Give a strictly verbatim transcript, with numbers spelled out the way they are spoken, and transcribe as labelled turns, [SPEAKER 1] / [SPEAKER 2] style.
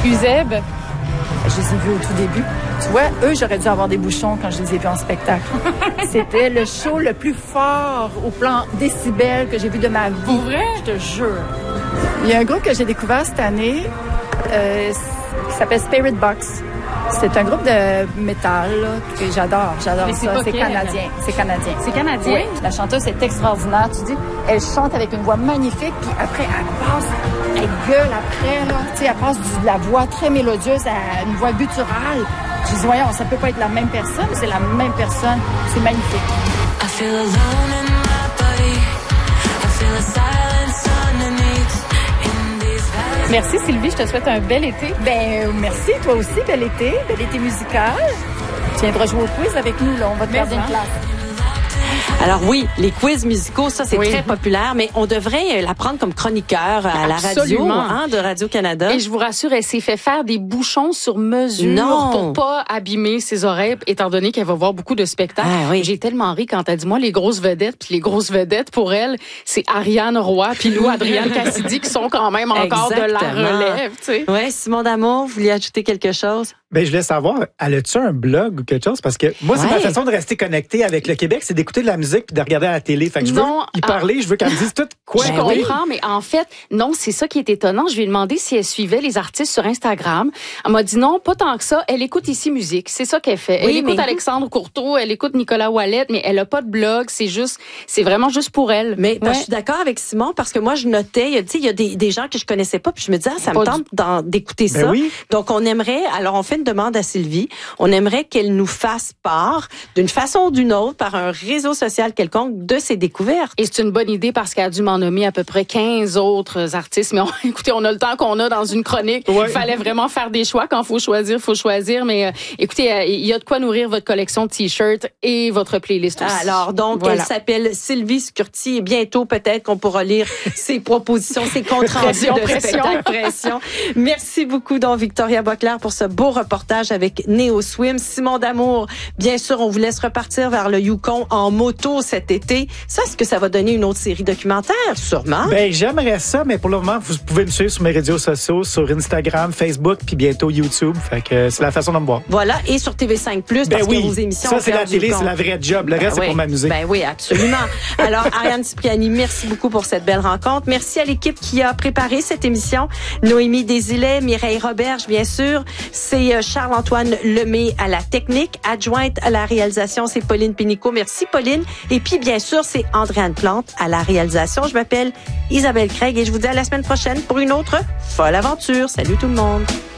[SPEAKER 1] Uzeb.
[SPEAKER 2] Je les ai vus au tout début. Tu vois, eux, j'aurais dû avoir des bouchons quand je les ai vus en spectacle. C'était le show le plus fort au plan décibel que j'ai vu de ma vie.
[SPEAKER 1] Pour vrai?
[SPEAKER 2] Je te jure. Il y a un groupe que j'ai découvert cette année euh, qui s'appelle Spirit Box. C'est un groupe de métal là, que j'adore. J'adore
[SPEAKER 1] Mais c'est
[SPEAKER 2] ça.
[SPEAKER 1] pas
[SPEAKER 2] C'est
[SPEAKER 1] quel?
[SPEAKER 2] canadien. C'est canadien.
[SPEAKER 1] C'est canadien?
[SPEAKER 2] Oui. La chanteuse est extraordinaire. Tu dis, elle chante avec une voix magnifique, puis après, elle passe, elle gueule après, là. Tu sais, elle passe du, de la voix très mélodieuse à une voix gutturale. Je dis, voyons, ça peut pas être la même personne, mais c'est la même personne. C'est magnifique.
[SPEAKER 3] I feel alone in my body. I feel a silence underneath. In these valleys.
[SPEAKER 1] Merci Sylvie, je te souhaite un bel été.
[SPEAKER 2] Ben, merci, toi aussi, bel été, bel été musical. Tu viendras jouer au quiz avec nous, là. On va te garder une place.
[SPEAKER 4] Alors oui, les quiz musicaux, ça c'est
[SPEAKER 1] Oui.
[SPEAKER 4] très populaire, mais on devrait la prendre comme chroniqueur à la radio
[SPEAKER 1] Absolument.
[SPEAKER 4] hein, de Radio-Canada.
[SPEAKER 1] Et je vous rassure, elle s'est fait faire des bouchons sur mesure
[SPEAKER 4] Non.
[SPEAKER 1] pour pas abîmer ses oreilles, étant donné qu'elle va voir beaucoup de spectacles.
[SPEAKER 4] Ah, oui.
[SPEAKER 1] J'ai tellement ri quand elle dit, moi, les grosses vedettes, puis les grosses vedettes, pour elle, c'est Ariane Roy puis Lou Adrienne Cassidy qui sont quand même encore de la
[SPEAKER 4] Exactement.
[SPEAKER 1] relève, tu sais.
[SPEAKER 4] Ouais, Simon D'Amour, vous vouliez ajouter quelque chose?
[SPEAKER 5] Ben, je voulais savoir, elle a-tu un blog ou quelque chose? Parce que moi, c'est
[SPEAKER 4] Ouais.
[SPEAKER 5] ma façon de rester connecté avec le Québec, c'est d'écouter de la musique puis de regarder à la télé. Fait que je veux
[SPEAKER 1] Non,
[SPEAKER 5] y
[SPEAKER 1] ah.
[SPEAKER 5] parler, je veux qu'elle me dise tout quoi.
[SPEAKER 1] Je
[SPEAKER 4] Ben oui.
[SPEAKER 1] comprends, mais en fait, non, c'est ça qui est étonnant. Je lui ai demandé si elle suivait les artistes sur Instagram. Elle m'a dit non, pas tant que ça. Elle écoute Ici Musique. C'est ça qu'elle fait.
[SPEAKER 4] Oui,
[SPEAKER 1] elle écoute
[SPEAKER 4] mais-
[SPEAKER 1] Alexandre Courteau, elle écoute Nicolas Ouellet, mais elle a pas de blog. C'est juste, c'est vraiment juste pour elle.
[SPEAKER 4] Mais parce que
[SPEAKER 1] Ouais.
[SPEAKER 4] je suis d'accord avec Simon parce que moi je notais, il y a, tu sais, il y a des, des gens que je connaissais pas puis je me disais ah, ça
[SPEAKER 1] Pas
[SPEAKER 4] me
[SPEAKER 1] du-
[SPEAKER 4] tente d'en- d'écouter
[SPEAKER 5] Ben
[SPEAKER 4] ça.
[SPEAKER 5] oui.
[SPEAKER 4] Donc on aimerait, alors on fait une demande à Sylvie, on aimerait qu'elle nous fasse part d'une façon ou d'une autre par un réseau social quelconque de ses découvertes.
[SPEAKER 1] Et c'est une bonne idée parce qu'elle a dû m'en nommer à peu près quinze autres artistes. Mais on, écoutez, on a le temps qu'on a dans une chronique.
[SPEAKER 5] Ouais.
[SPEAKER 1] Il fallait vraiment faire des choix. Quand faut choisir, faut choisir. Mais euh, écoutez, euh, il y a de quoi nourrir votre collection de t-shirts et votre playlist aussi.
[SPEAKER 4] Alors, donc,
[SPEAKER 1] Voilà.
[SPEAKER 4] elle s'appelle Sylvie Scurti et bientôt, peut-être qu'on pourra lire ses propositions, ses comptes rendus
[SPEAKER 1] Pression,
[SPEAKER 4] de
[SPEAKER 1] pression.
[SPEAKER 4] spectacle. Pression. Merci beaucoup, donc, Victoria Boclair, pour ce beau reportage avec Néo Swim. Simon D'Amour, bien sûr, on vous laisse repartir vers le Yukon en moto cet été. Ça, est-ce que ça va donner une autre série documentaire? Sûrement.
[SPEAKER 5] Ben, j'aimerais ça, mais pour le moment, vous pouvez me suivre sur mes réseaux sociaux, sur Instagram, Facebook, puis bientôt YouTube. Fait que c'est la façon de me voir.
[SPEAKER 4] Voilà, et sur T V cinq plus,
[SPEAKER 5] Ben
[SPEAKER 4] parce
[SPEAKER 5] oui,
[SPEAKER 4] que vos émissions...
[SPEAKER 5] ça, c'est
[SPEAKER 4] au
[SPEAKER 5] la
[SPEAKER 4] cœur du
[SPEAKER 5] télé,
[SPEAKER 4] Yukon.
[SPEAKER 5] c'est la vraie job. Le reste,
[SPEAKER 4] Ben
[SPEAKER 5] c'est
[SPEAKER 4] oui.
[SPEAKER 5] pour m'amuser.
[SPEAKER 4] Ben oui, absolument. Alors, Ariane Cipriani, merci beaucoup pour cette belle rencontre. Merci à l'équipe qui a préparé cette émission. Noémie Desilets, Mireille Roberge, bien sûr. C'est euh, Charles-Antoine Lemay à la technique. Adjointe à la réalisation, c'est Pauline Pénicaud. Merci, Pauline. Et puis, bien sûr, c'est Andréane Plante à la réalisation. Je m'appelle Isabelle Craig et je vous dis à la semaine prochaine pour une autre folle aventure. Salut tout le monde.